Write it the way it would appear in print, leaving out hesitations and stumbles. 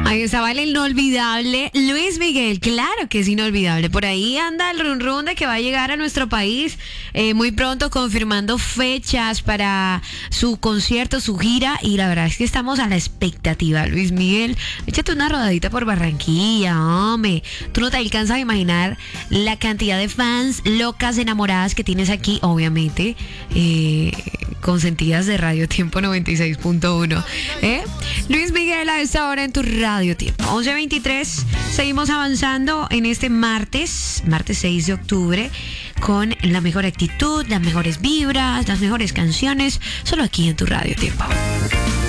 Ahí estaba el inolvidable Luis Miguel, claro que es inolvidable. Por ahí anda el run run de que va a llegar a nuestro país muy pronto, confirmando fechas para su concierto, su gira. Y la verdad es que estamos a la expectativa. Luis Miguel, échate una rodadita por Barranquilla, hombre. Tú no te alcanzas a imaginar la cantidad de fans locas, enamoradas que tienes aquí, obviamente. Consentidas de Radio Tiempo 96.1. Luis Miguel a esta hora en tu Radio Tiempo. 11:23. Seguimos avanzando en este martes 6 de octubre, con la mejor actitud, las mejores vibras, las mejores canciones, solo aquí en tu Radio Tiempo.